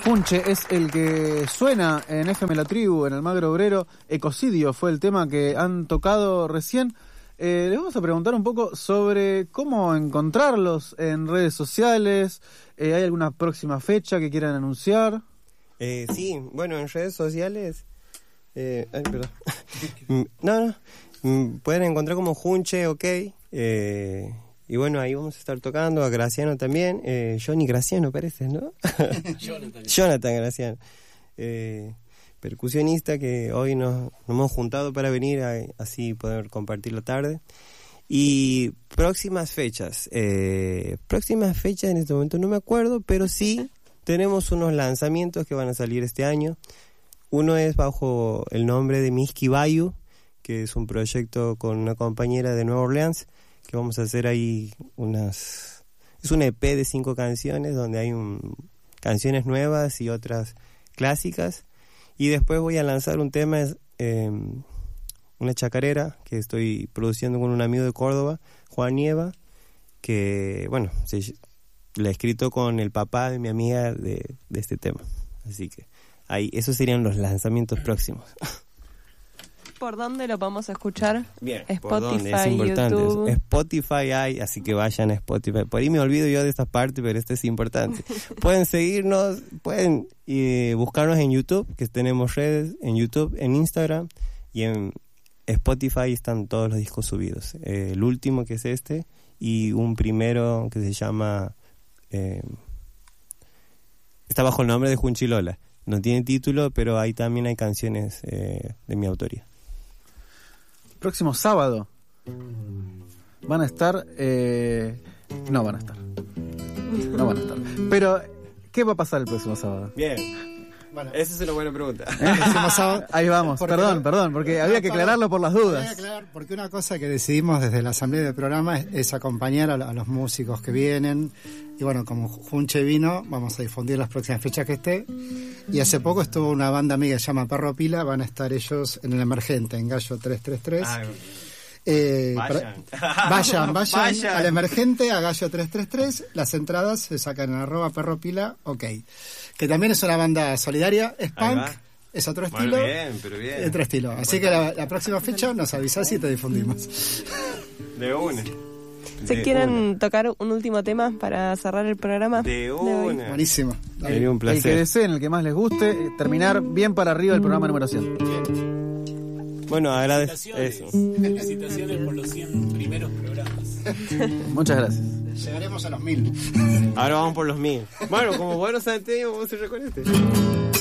Funche es el que suena en FM La Tribu, en Almagro Obrero. Ecocidio fue el tema que han tocado recién. Les vamos a preguntar un poco sobre cómo encontrarlos en redes sociales. ¿Hay alguna próxima fecha que quieran anunciar? Sí, bueno, en redes sociales... perdón. No, pueden encontrar como Funche, ok. Y bueno, ahí vamos a estar tocando a Graciano también. Johnny Graciano parece, ¿no? Jonathan Graciano. Percusionista que hoy nos hemos juntado para venir así poder compartir la tarde. Y próximas fechas. Próximas fechas en este momento no me acuerdo, pero sí tenemos unos lanzamientos que van a salir este año. Uno es bajo el nombre de Miski Bayu, que es un proyecto con una compañera de Nueva Orleans, que vamos a hacer ahí es un EP de 5 canciones, donde hay canciones nuevas y otras clásicas. Y después voy a lanzar un tema, una chacarera, que estoy produciendo con un amigo de Córdoba, Juan Nieva, que, bueno, la he escrito con el papá de mi amiga de este tema. Así que ahí, esos serían los lanzamientos próximos. ¿Por dónde lo vamos a escuchar? Bien, Spotify, ¿por dónde? Es importante. YouTube. Spotify hay, así que vayan a Spotify. Por ahí me olvido yo de esta parte, pero esto es importante. Pueden seguirnos, pueden buscarnos en YouTube, que tenemos redes en YouTube, en Instagram, y en Spotify están todos los discos subidos. El último, que es este, y un primero que se llama... está bajo el nombre de Junchilola. No tiene título, pero ahí también hay canciones de mi autoría. Próximo sábado van a estar... No van a estar. Pero, ¿qué va a pasar el próximo sábado? Bien. Bueno, esa es una buena pregunta. Ahí vamos, perdón, porque había que aclararlo por las dudas. Porque una cosa que decidimos desde la asamblea del programa es acompañar a los músicos que vienen. Y bueno, como Junche vino, vamos a difundir las próximas fechas que esté. Y hace poco estuvo una banda amiga que se llama Perro Pila, van a estar ellos en el Emergente, en Gallo 333. Vayan al Emergente, a Gallo 333. Las entradas se sacan en @perropila, ok. Que también es una banda solidaria, es punk, es otro estilo. Bueno, bien, pero bien. Otro estilo. Así que la próxima fecha nos avisás y te difundimos. De una. ¿Se quieren tocar un último tema para cerrar el programa? De una. Buenísimo. Un placer. El que deseen, el que más les guste, terminar bien para arriba el programa número 100. Bueno, agradezco eso. Felicitaciones por los 100 primeros programas. Muchas gracias. Llegaremos a los 1000. Ahora vamos por los 1000. Bueno, como buenos santeños vamos a cerrar con este.